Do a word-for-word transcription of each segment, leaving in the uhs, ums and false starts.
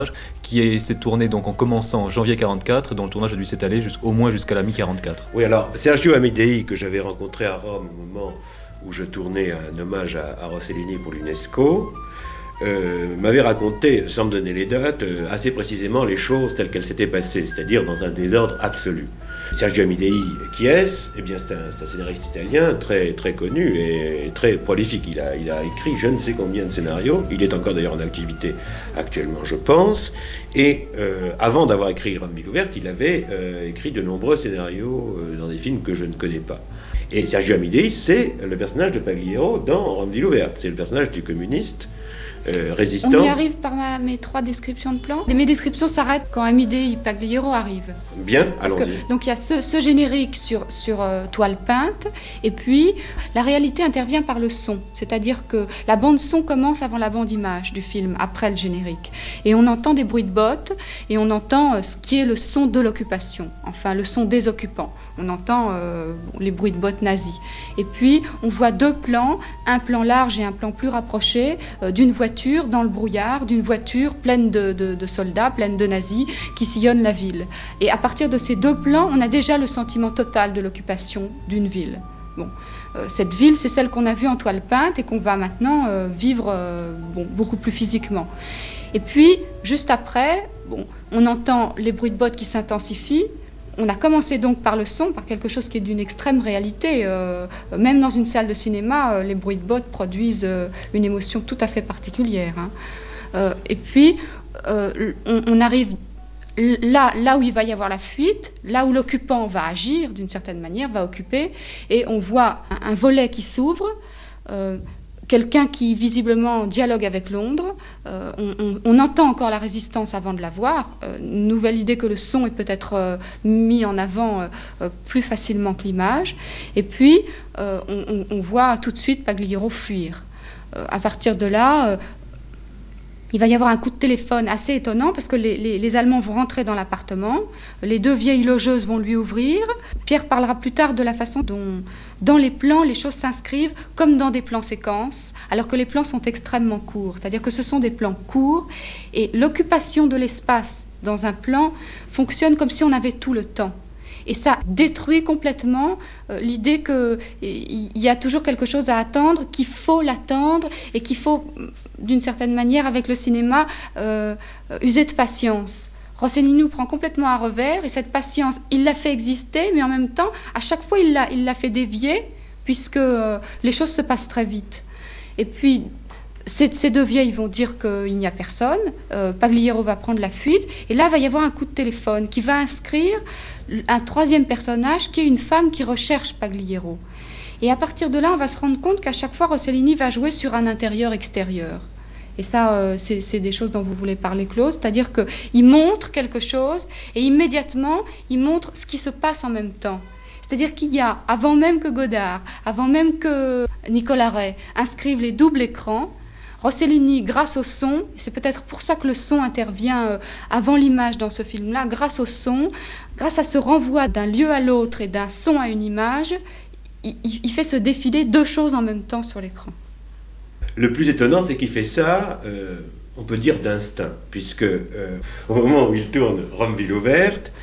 qui s'est tourné donc en commençant en janvier quarante-quatre, dont le tournage a dû s'étaler au moins jusqu'à la mi-quarante-quatre. Oui, alors Sergio Amidei, que j'avais rencontré à Rome au moment où je tournais un hommage à, à Rossellini pour l'UNESCO, euh, m'avait raconté, sans me donner les dates, euh, assez précisément les choses telles qu'elles s'étaient passées, c'est-à-dire dans un désordre absolu. Sergio Amidei, qui est-ce ? Eh bien, c'est un, c'est un scénariste italien très, très connu et très prolifique. Il a, il a écrit je ne sais combien de scénarios. Il est encore d'ailleurs en activité actuellement, je pense. Et euh, avant d'avoir écrit Rome ville ouverte, il avait euh, écrit de nombreux scénarios euh, dans des films que je ne connais pas. Et Sergio Amidei, c'est le personnage de Pagliaro dans Rome ville ouverte. C'est le personnage du communiste euh, résistant. On y arrive par ma, mes trois descriptions de plans. Et mes descriptions s'arrêtent quand Amidei Pagliaro arrive. Bien, Parce allons-y. Que, donc il y a ce, ce générique sur, sur euh, toile peinte, et puis la réalité intervient par le son. C'est-à-dire que la bande-son commence avant la bande-image du film, après le générique. Et on entend des bruits de bottes, et on entend euh, ce qui est le son de l'occupation, enfin le son des occupants. On entend euh, les bruits de bottes nazis. Et puis, on voit deux plans, un plan large et un plan plus rapproché, euh, d'une voiture dans le brouillard, d'une voiture pleine de, de, de soldats, pleine de nazis, qui sillonnent la ville. Et à partir de ces deux plans, on a déjà le sentiment total de l'occupation d'une ville. Bon, euh, cette ville, c'est celle qu'on a vue en toile peinte et qu'on va maintenant euh, vivre euh, bon, beaucoup plus physiquement. Et puis, juste après, bon, on entend les bruits de bottes qui s'intensifient. On a commencé donc par le son, par quelque chose qui est d'une extrême réalité. Euh, même dans une salle de cinéma, euh, les bruits de bottes produisent euh, une émotion tout à fait particulière. Hein. Euh, et puis, euh, on, on arrive là, là où il va y avoir la fuite, là où l'occupant va agir d'une certaine manière, va occuper, et on voit un, un volet qui s'ouvre, euh, quelqu'un qui visiblement dialogue avec Londres. Euh, on, on, on entend encore la résistance avant de la voir. Euh, nouvelle idée que le son est peut-être euh, mis en avant euh, plus facilement que l'image. Et puis, euh, on, on voit tout de suite Pagliaro fuir. Euh, à partir de là, euh, il va y avoir un coup de téléphone assez étonnant parce que les, les, les Allemands vont rentrer dans l'appartement, les deux vieilles logeuses vont lui ouvrir. Pierre parlera plus tard de la façon dont, dans les plans, les choses s'inscrivent comme dans des plans séquences, alors que les plans sont extrêmement courts. C'est-à-dire que ce sont des plans courts et l'occupation de l'espace dans un plan fonctionne comme si on avait tout le temps. Et ça détruit complètement euh, l'idée qu'il y a toujours quelque chose à attendre, qu'il faut l'attendre et qu'il faut, d'une certaine manière, avec le cinéma, euh, user de patience. Rossellini nous prend complètement à revers et cette patience, il l'a fait exister, mais en même temps, à chaque fois, il l'a, il l'a fait dévier, puisque euh, les choses se passent très vite. Et puis, Ces, ces deux vieilles vont dire qu'il n'y a personne, euh, Pagliaro va prendre la fuite, et là, il va y avoir un coup de téléphone qui va inscrire un troisième personnage qui est une femme qui recherche Pagliaro. Et à partir de là, on va se rendre compte qu'à chaque fois, Rossellini va jouer sur un intérieur-extérieur. Et ça, euh, c'est, c'est des choses dont vous voulez parler, Claude, c'est-à-dire qu'il montre quelque chose, et immédiatement, il montre ce qui se passe en même temps. C'est-à-dire qu'il y a, avant même que Godard, avant même que Nicolas Ray inscrivent les doubles écrans, Rossellini, grâce au son, c'est peut-être pour ça que le son intervient avant l'image dans ce film-là, grâce au son, grâce à ce renvoi d'un lieu à l'autre et d'un son à une image, il, il fait se défiler deux choses en même temps sur l'écran. Le plus étonnant, c'est qu'il fait ça, euh, on peut dire d'instinct, puisque euh, au moment où il tourne Rome ville ouverte,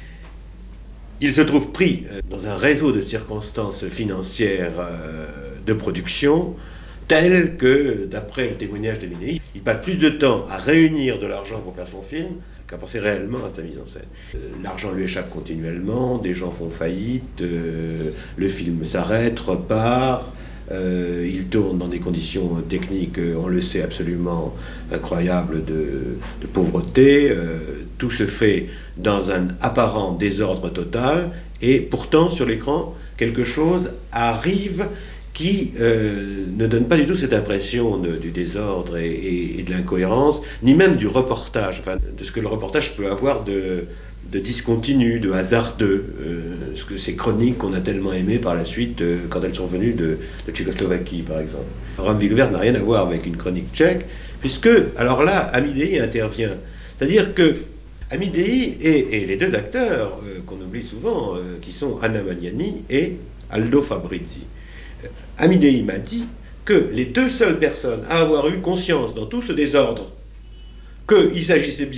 il se trouve pris dans un réseau de circonstances financières euh, de production, tel que, d'après le témoignage d'Amidei, il passe plus de temps à réunir de l'argent pour faire son film qu'à penser réellement à sa mise en scène. Euh, l'argent lui échappe continuellement, des gens font faillite, euh, le film s'arrête, repart, euh, il tourne dans des conditions techniques, on le sait, absolument incroyables de, de pauvreté, euh, tout se fait dans un apparent désordre total, et pourtant, sur l'écran, quelque chose arrive qui euh, ne donne pas du tout cette impression de, du désordre et, et, et de l'incohérence, ni même du reportage, enfin, de ce que le reportage peut avoir de, de discontinu, de hasardeux, euh, ce que ces chroniques qu'on a tellement aimées par la suite euh, quand elles sont venues de, de Tchécoslovaquie, par exemple. Rome ville ouverte n'a rien à voir avec une chronique tchèque, puisque, alors là, Amidei intervient. C'est-à-dire que Amidei et, et les deux acteurs, euh, qu'on oublie souvent, euh, qui sont Anna Magnani et Aldo Fabrizi, Amidei m'a dit que les deux seules personnes à avoir eu conscience dans tout ce désordre qu'il s'agissait bien